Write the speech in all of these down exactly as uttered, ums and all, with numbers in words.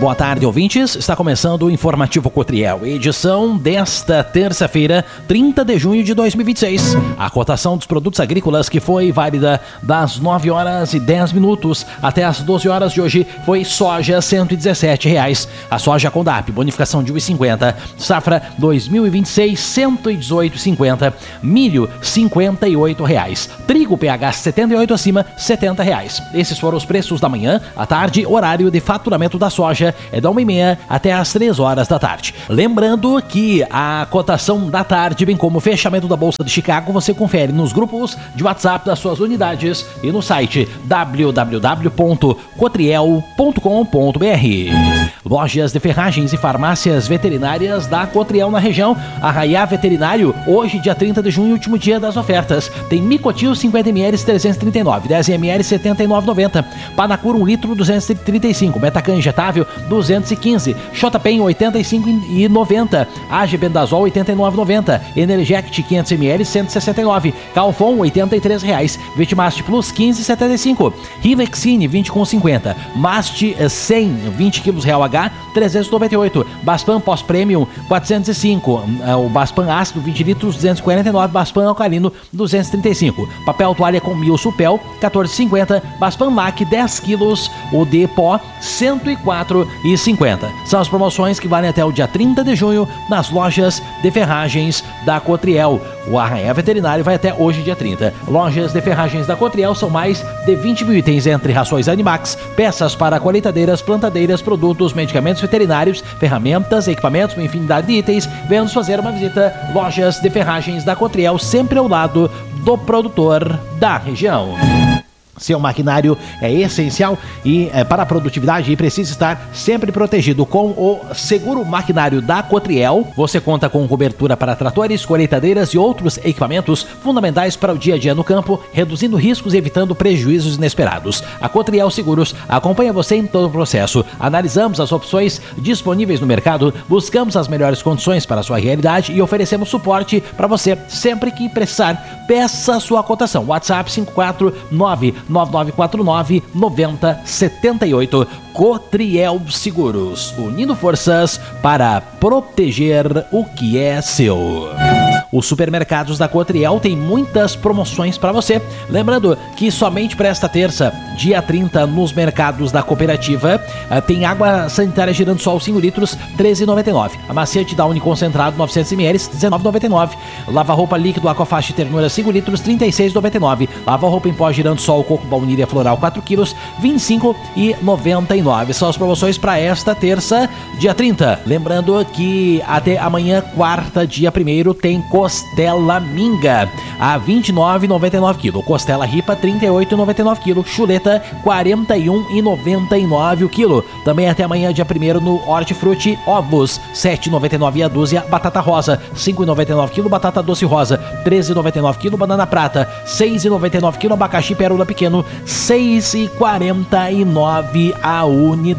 boa tarde, ouvintes. Está começando o Informativo Cotriel, edição desta terça-feira, trinta de junho de dois mil e vinte e seis. A cotação dos produtos agrícolas que foi válida das nove horas e dez minutos até as doze horas de hoje foi soja cento e dezessete reais. A soja Condap, bonificação de um real e cinquenta. Safra dois mil e vinte e seis, cento e dezoito reais e cinquenta. Milho, cinquenta e oito reais. Trigo P H setenta e oito acima, setenta reais. Esses foram os preços da manhã. À tarde, horário de faturamento da soja é da uma e meia até as três horas da tarde. Lembrando que a cotação da tarde, bem como o fechamento da Bolsa de Chicago, você confere nos grupos de WhatsApp das suas unidades e no site w w w ponto cotriel ponto com ponto b r. Lojas de ferragens e farmácias veterinárias da Cotriel na região. Arraiá Veterinário, hoje, dia trinta de junho, último dia das ofertas. Tem Micotil cinquenta mililitros, trezentos e trinta e nove, dez mililitros, setenta e nove reais e noventa centavos. Panacur um litro, duzentos e trinta e cinco. Metacan injetável, duzentos e quinze. Xotapen, oitenta e cinco reais e noventa centavos. Agebendazol, oitenta e nove reais e noventa centavos. Energect quinhentos mililitros, cento e sessenta e nove reais. Calfon, oitenta e três reais. Vitmast Plus, quinze reais e setenta e cinco centavos. Rivexine, vinte reais e cinquenta centavos. Mast cem, vinte quilos Real H, trezentos e noventa e oito reais. Baspan Pós-Premium, quatrocentos e cinco reais. O Baspan Ácido, vinte litros, duzentos e quarenta e nove reais. Baspan Alcalino, duzentos e trinta e cinco reais. Papel toalha com mil Supel, quatorze reais e cinquenta centavos. Baspan Mac, dez quilos, o de pó, cento e quatro reais e cinquenta centavos. São as promoções que valem até o dia trinta de junho nas lojas de ferragens da Cotriel. O Arraiá Veterinário vai até hoje, dia trinta. Lojas de ferragens da Cotriel são mais de vinte mil itens, entre rações Animax, peças para colheitadeiras, plantadeiras, produtos, medicamentos veterinários, ferramentas, equipamentos, uma infinidade de itens. Venhamos fazer uma visita. Lojas de ferragens da Cotriel, sempre ao lado do produtor da região. Seu maquinário é essencial e é, para a produtividade e precisa estar sempre protegido. Com o seguro maquinário da Cotriel, você conta com cobertura para tratores, colheitadeiras e outros equipamentos fundamentais para o dia a dia no campo, reduzindo riscos e evitando prejuízos inesperados. A Cotriel Seguros acompanha você em todo o processo. Analisamos as opções disponíveis no mercado, buscamos as melhores condições para a sua realidade e oferecemos suporte para você sempre que precisar. Peça sua cotação. WhatsApp cinco quatro nove nove nove quatro nove nove zero sete oito. Cotriel Seguros, unindo forças para proteger o que é seu. Os supermercados da Cotriel têm muitas promoções para você. Lembrando que somente para esta terça, dia trinta, nos mercados da cooperativa, tem água sanitária Giransol cinco litros, treze reais e noventa e nove centavos. Amaciante Downy concentrado novecentos mililitros, dezenove reais e noventa e nove centavos. Lava-roupa líquido Aquafast Ternura cinco litros, trinta e seis reais e noventa e nove centavos. Lava-roupa em pó Giransol Coco Baunilha Floral quatro quilos, vinte e cinco reais e noventa e nove centavos. São as promoções para esta terça, dia trinta. Lembrando que até amanhã, quarta, dia primeiro, tem costela minga a vinte e nove reais e noventa e nove centavos quilo. Costela ripa, trinta e oito reais e noventa e nove centavos quilo. Chuleta, quarenta e um reais e noventa e nove centavos o quilo. Também até amanhã, dia primeiro, no Hortifruti, ovos, sete reais e noventa e nove centavos a dúzia. Batata rosa, cinco reais e noventa e nove centavos quilo. Batata doce rosa, treze reais e noventa e nove centavos quilo. Banana prata, seis reais e noventa e nove centavos quilo. Abacaxi pérola pequeno, seis reais e quarenta e nove centavos a unidade.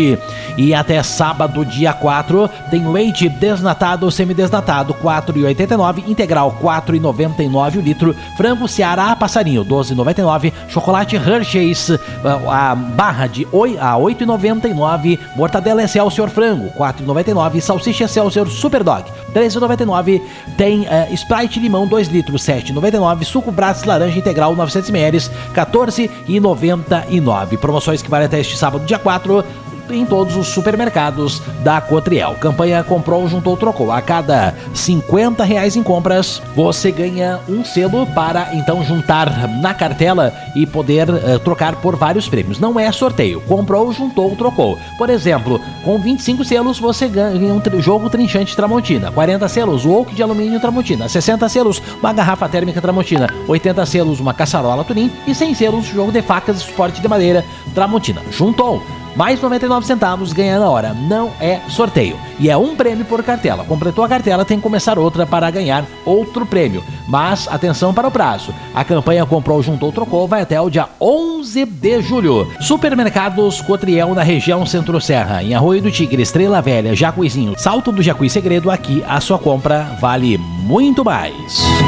E até sábado, dia quatro, tem leite desnatado ou semidesnatado, quatro reais e oitenta e nove centavos. Integral, quatro reais e noventa e nove centavos o litro. Frango Ceará passarinho, doze reais e noventa e nove centavos. Chocolate Hershey's, a barra de oito reais e noventa e nove centavos. Mortadela Excelsior Frango, quatro reais e noventa e nove centavos. Salsicha Excelsior Superdog, treze reais e noventa e nove centavos. Tem uh, Sprite Limão dois litros, sete reais e noventa e nove centavos. Suco Bratz Laranja Integral, novecentos mililitros, quatorze reais e noventa e nove centavos. Promoções que valem até este sábado, dia quatro, em todos os supermercados da Cotriel. Campanha comprou, juntou, trocou. A cada cinquenta reais em compras, você ganha um selo para então juntar na cartela e poder uh, trocar por vários prêmios. Não é sorteio. Comprou, juntou, trocou. Por exemplo, com vinte e cinco selos você ganha um tri- jogo trinchante Tramontina. quarenta selos, o Oak de alumínio Tramontina. sessenta selos, uma garrafa térmica Tramontina. oitenta selos, uma caçarola Turim. E cem selos, jogo de facas e suporte de madeira Tramontina. Juntou mais noventa e nove centavos, ganha na hora. Não é sorteio. E é um prêmio por cartela. Completou a cartela, tem que começar outra para ganhar outro prêmio. Mas atenção para o prazo. A campanha Comprou, Juntou, Trocou vai até o dia onze de julho. Supermercados Cotriel na região Centro-Serra, em Arroio do Tigre, Estrela Velha, Jacuizinho, Salto do Jacuí Segredo. Aqui a sua compra vale muito mais.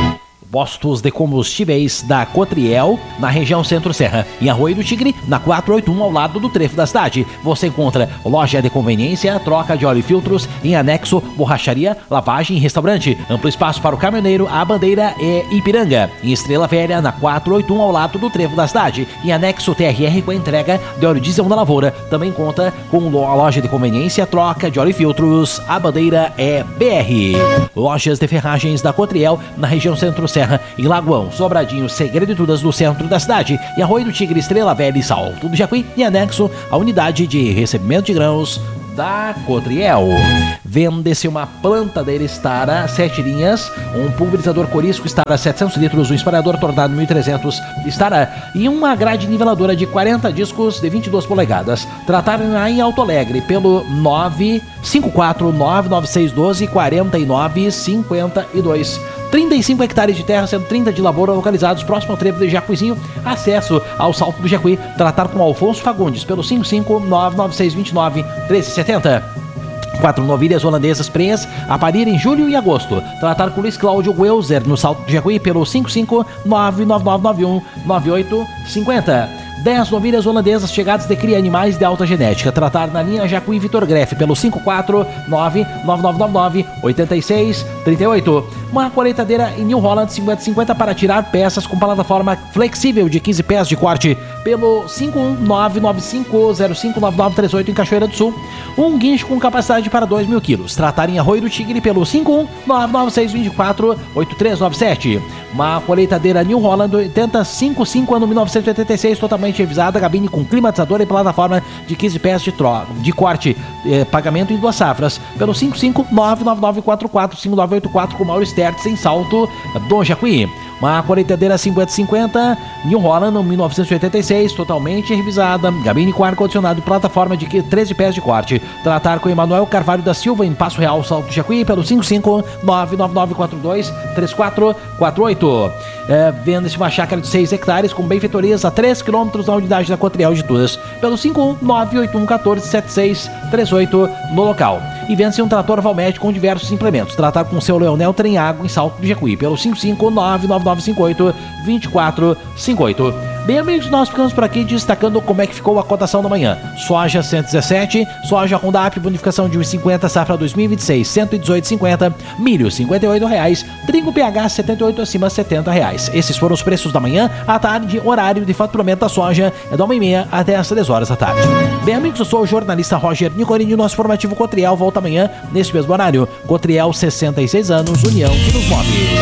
postos de combustíveis da Cotriel, na região Centro-Serra. Em Arroio do Tigre, na quatrocentos e oitenta e um, ao lado do trevo da cidade. Você encontra loja de conveniência, troca de óleo e filtros, em anexo, borracharia, lavagem e restaurante. Amplo espaço para o caminhoneiro, a Bandeira e Ipiranga. Em Estrela Velha, na quatrocentos e oitenta e um, ao lado do trevo da cidade. Em anexo, T R R com a entrega de óleo diesel na Lavoura. Também conta com a loja de conveniência, troca de óleo e filtros, a Bandeira é B R. Lojas de ferragens da Cotriel, na região Centro-Serra, em Lagoão, Sobradinho, Segredo e Tudas, do centro da cidade. E Arroio do Tigre, Estrela Velha e Salto do Jacuí. E anexo, a unidade de recebimento de grãos da Cotriel. Vende-se uma plantadeira Stara sete linhas, um pulverizador Corisco Stara setecentos litros, um espalhador Tornado mil e trezentos Stara e uma grade niveladora de quarenta discos de vinte e duas polegadas. Trataram em Alto Alegre pelo nove cinco quatro nove nove seis um dois quatro nove cinco dois. trinta e cinco hectares de terra, sendo trinta de lavoura, localizados próximo ao trevo de Jacuizinho. Acesso ao Salto do Jacuí. Tratar com Alfonso Fagundes pelo cinco cinco nove nove seis dois nove um três sete zero. Quatro novilhas holandesas prenhas a parir em julho e agosto. Tratar com Luiz Cláudio Welser no Salto do Jacuí pelo cinco cinco nove nove nove nove um nove oito cinco zero. dez novilhas holandesas chegadas de cria animais de alta genética. Tratar na linha Jacuí Vitor Greff pelo cinco quatro nove nove nove nove nove oito seis três oito. Uma colheitadeira em New Holland cinquenta cinquenta para tirar peças com plataforma flexível de quinze pés de corte pelo cinco um nove nove cinco zero cinco nove nove três oito em Cachoeira do Sul. Um guincho com capacidade para dois mil quilos. Tratar em Arroio do Tigre pelo cinco um nove nove seis dois quatro oito três nove sete. Uma colheitadeira New Holland oitenta cinquenta e cinco ano mil novecentos e oitenta e seis, totalmente revisada, cabine com climatizador e plataforma de quinze pés de, tro... de corte, eh, pagamento em duas safras, pelo cinco cinco nove nove nove quatro quatro cinco nove oito quatro com Mauro Stertz em Salto do Jacuí. Uma colheitadeira cinquenta cinquenta New Holland mil novecentos e oitenta e seis, totalmente revisada, gabine com ar-condicionado e plataforma de treze pés de corte. Tratar com Emanuel Carvalho da Silva em Passo Real, Salto do Jacuí, pelo cinco cinco nove nove nove quatro dois três quatro quatro oito. É, vende-se uma chácara de seis hectares com benfeitorias a três quilômetros da unidade da Cotriel de Tudas, pelo cinco um nove oito um um quatro sete seis três oito no local. E vende-se um trator Valmet com diversos implementos. Tratar com seu Leonel Trem Água em Salto do Jacuí, pelo cinco cinco nove nove nove cinco oito dois quatro cinco oito. Bem, amigos, nós ficamos por aqui destacando como é que ficou a cotação da manhã. Soja cento e dezessete, soja Rondap, bonificação de um e cinquenta, safra dois mil e vinte e seis, cento e dezoito e cinquenta, milho cinquenta e oito reais, trigo P H setenta e oito acima, setenta reais. Esses foram os preços da manhã. À tarde, horário de faturamento da soja é da uma e meia até as três horas da tarde. Bem, amigos, eu sou o jornalista Roger Nicolini, nosso formativo Cotriel volta amanhã neste mesmo horário. Cotriel, sessenta e seis anos, união que nos move.